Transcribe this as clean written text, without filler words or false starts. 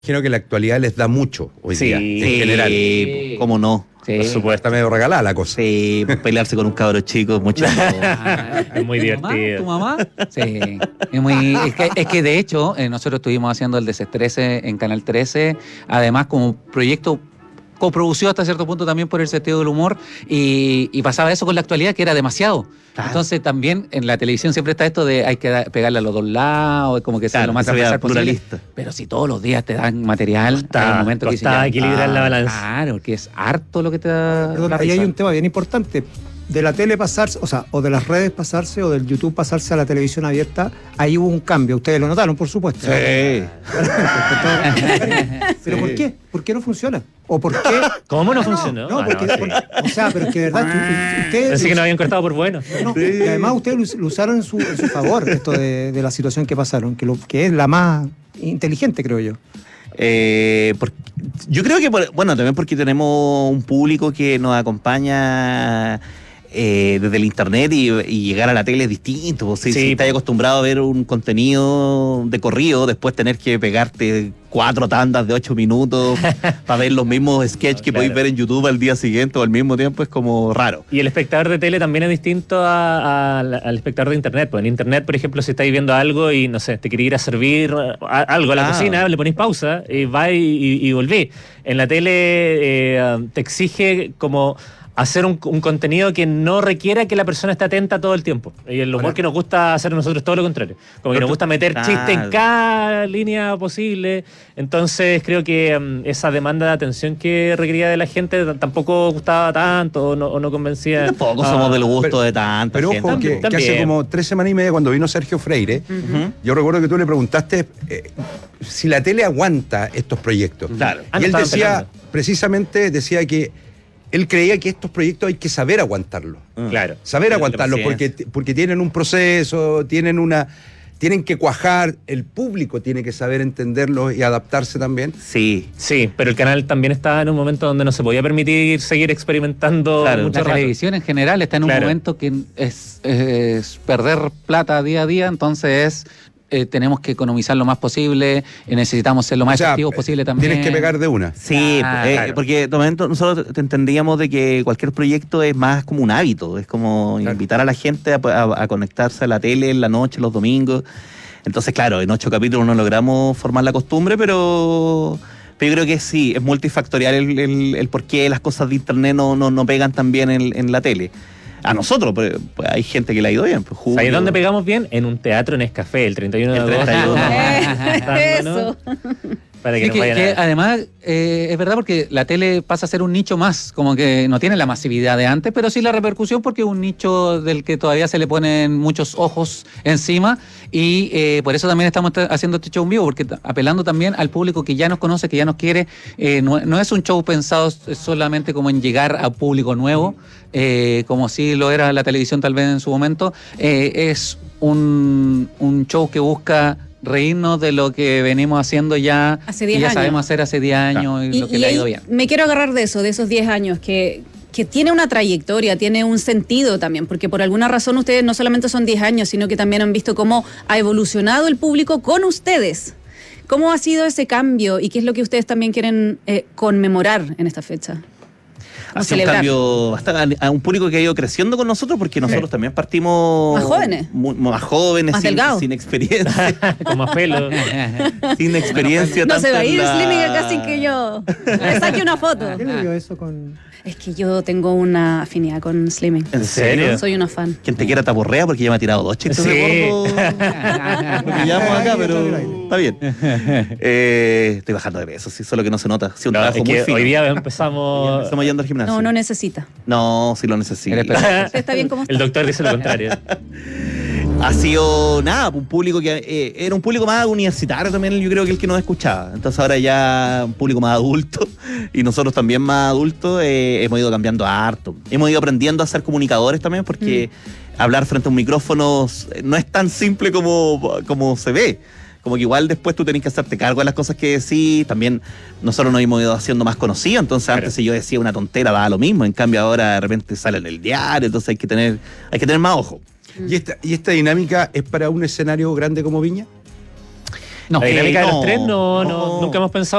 Imagino que la actualidad les da mucho hoy día, en general. Sí, cómo no. Sí. Por supuesto. Está medio regalada la cosa. Sí, pelearse con un cabro chico es mucho. Es muy divertido. ¿Tu mamá? Sí. Es que de hecho, nosotros estuvimos haciendo el Desestrese en Canal 13, además como proyecto coproducido hasta cierto punto también por el sentido del humor, y pasaba eso con la actualidad, que era demasiado. Claro. Entonces también en la televisión siempre está esto de hay que pegarle a los dos lados, es como que sea lo más transversal posible. Pluralista. Pero si todos los días te dan material, hay un momento que costaba equilibrar la balanza. Claro, que es harto lo que te da. Perdón, ahí hay un tema bien importante. De la tele pasarse, o de las redes pasarse, o del YouTube pasarse a la televisión abierta, ahí hubo un cambio. Ustedes lo notaron, por supuesto. Sí. ¿Pero por qué? ¿Por qué no funciona? ¿O por qué? ¿Cómo no funcionó? No, porque, o sea, pero es que de verdad, ustedes... Pensé que no habían cortado por bueno. No, y además ustedes lo usaron en su favor, esto de la situación que pasaron, que es la más inteligente, creo yo. Yo creo que, también porque tenemos un público que nos acompaña desde el internet y llegar a la tele es distinto. Pues, si estás acostumbrado a ver un contenido de corrido, después tener que pegarte 4 tandas de 8 minutos para ver los mismos sketches que podéis ver en YouTube al día siguiente o al mismo tiempo es como raro. Y el espectador de tele también es distinto al espectador de internet. Pues en internet, por ejemplo, si estáis viendo algo y no sé, te queréis ir a servir algo a la cocina, le ponéis pausa y vais y volví. En la tele te exige como hacer un contenido que no requiera que la persona esté atenta todo el tiempo. Y el humor que nos gusta hacer a nosotros todo lo contrario. Como que nos gusta meter chiste en cada línea posible. Entonces creo que esa demanda de atención que requería de la gente tampoco gustaba tanto o no convencía. Tampoco somos del gusto de tanta pero gente. ojo, que hace como 3 semanas y media cuando vino Sergio Freire, yo recuerdo que tú le preguntaste si la tele aguanta estos proyectos. Claro. Y él decía, precisamente decía que él creía que estos proyectos hay que saber aguantarlos. Claro. Saber aguantarlos porque tienen un proceso, tienen que cuajar, el público tiene que saber entenderlos y adaptarse también. Sí, pero el canal también estaba en un momento donde no se podía permitir seguir experimentando mucho La rato. televisión en general está en un momento que es perder plata día a día, entonces tenemos que economizar lo más posible, necesitamos ser lo más efectivos posible también. Tienes que pegar de una. Sí, claro. porque de momento nosotros entendíamos de que cualquier proyecto es más como un hábito, es como invitar a la gente a conectarse a la tele en la noche, los domingos. Entonces, claro, en 8 capítulos no logramos formar la costumbre, pero yo creo que sí, es multifactorial el por qué las cosas de internet no pegan tan bien en la tele. A nosotros, pues hay gente que le ha ido bien. Pues, ¿Ahí dónde pegamos bien? En un teatro en Escafé, el 31 de agosto. Eso. Para que nos vayan que además es verdad porque la tele pasa a ser un nicho más, como que no tiene la masividad de antes, pero sí la repercusión porque es un nicho del que todavía se le ponen muchos ojos encima y por eso también estamos haciendo este show en vivo, porque apelando también al público que ya nos conoce, que ya nos quiere, no es un show pensado solamente como en llegar a público nuevo, como sí lo era la televisión tal vez en su momento, es un show que busca reírnos de lo que venimos haciendo ya hace 10 ya años. Sabemos hacer hace 10 años y lo que le ha ido bien. Me quiero agarrar de eso, de esos 10 años, que tiene una trayectoria, tiene un sentido también, porque por alguna razón ustedes no solamente son 10 años, sino que también han visto cómo ha evolucionado el público con ustedes. ¿Cómo ha sido ese cambio y qué es lo que ustedes también quieren conmemorar en esta fecha? Hace un cambio a un público que ha ido creciendo con nosotros porque nosotros también partimos más jóvenes, más jóvenes, sin experiencia, con más pelo, sin experiencia. No se va a ir Slimming acá sin que yo le saque una foto. ¿Qué le dio eso con...? Es que yo tengo una afinidad con Slimming. ¿En serio? Soy una fan. Quien te quiera taporrea porque ya me ha tirado 2 chistes de gordo. Porque llevamos acá, pero está bien. Estoy bajando de peso, sí, solo que no se nota. Sí, un trabajo muy fino. Hoy día empezamos yendo al gimnasio. No necesita. No, sí lo necesita. Está bien como está. El doctor dice lo contrario. Ha sido, un público que era un público más universitario también, yo creo que el que nos escuchaba. Entonces ahora ya un público más adulto y nosotros también más adultos hemos ido cambiando harto. Hemos ido aprendiendo a ser comunicadores también porque hablar frente a un micrófono no es tan simple como se ve. Como que igual después tú tenés que hacerte cargo de las cosas que decís. También nosotros nos hemos ido haciendo más conocidos. Entonces antes si yo decía una tontera daba lo mismo. En cambio ahora de repente sale en el diario. Entonces hay que tener más ojo. ¿Y esta dinámica es para un escenario grande como Viña? No. La dinámica de los No. tres nunca hemos pensado